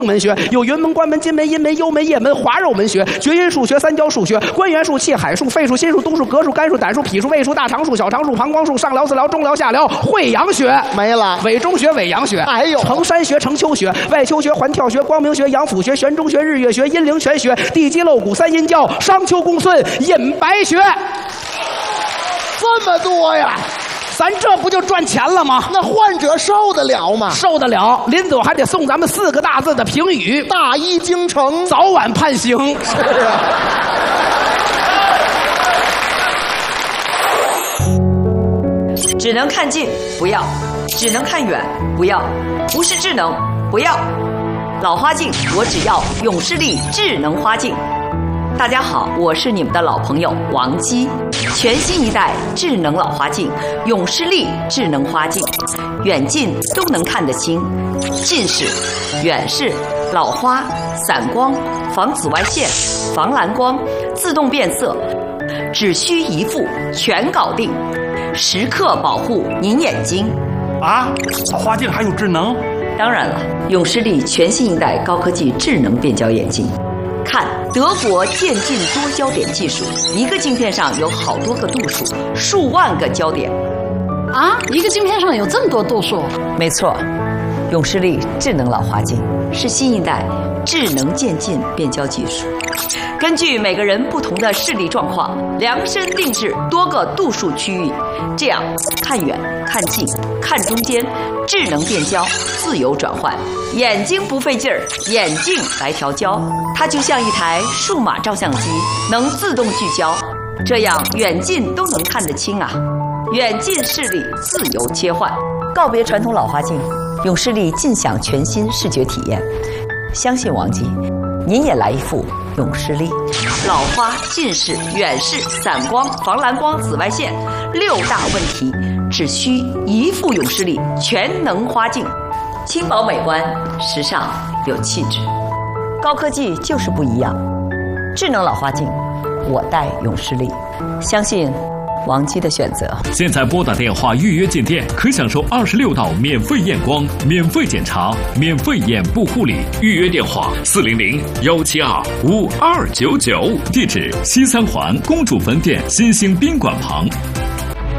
门学有云门、关门、金门、阴门、幽门、夜门、华肉门学，绝音数学、三焦数学、关元数、气海数、肺数、心数、度数、格数、干数、胆数、脾数、胃数、大肠数、小肠数、膀胱数、上髎、四髎、中髎、下髎，会阳学没了， 伪中学、伪阳学， 还有承山学、承丘学、外丘学、环跳学、光明学、阳府学、玄中学、日月学、阴陵泉学、地基漏骨、三阴教、商丘公孙、隐白学， 这么多呀！ 咱这不就赚钱了吗？ 那患者受得了吗？ 受得了，临走还得送咱们4个大字的评语： 大医精诚， 早晚判刑。 是啊。 只能看近不要，只能看远不要，不是智能不要。老花镜我只要永视力智能花镜。大家好，我是你们的老朋友王姬。全新一代智能老花镜永视力智能花镜，远近都能看得清，近视、远视、老花、散光、防紫外线、防蓝光、自动变色，只需一副全搞定，时刻保护您眼睛。 啊，老花镜还有智能？ 当然了，永视力全新一代高科技智能变焦眼镜。看德国渐进多焦点技术，一个镜片上有好多个度数，数万个焦点。 啊，一个镜片上有这么多度数？ 没错，永视力智能老花镜是新一代智能渐进变焦技术，根据每个人不同的视力状况，量身定制多个度数区域，这样看远、看近、看中间，智能变焦，自由转换，眼睛不费劲儿，眼镜来调焦。它就像一台数码照相机，能自动聚焦，这样远近都能看得清啊！远近视力自由切换，告别传统老花镜，永视力尽享全新视觉体验。相信王姬，您也来一副永视力。老花、近视、远视、散光、防蓝光、紫外线6大问题，只需一副永视力全能花镜，轻薄美观，时尚有气质。高科技就是不一样，智能老花镜，我戴永视力，相信王姬的选择。 现在拨打电话预约进店，可享受26道免费验光、免费检查、免费眼部护理。预约电话400-172-5299，地址西三环公主坟店新兴宾馆旁。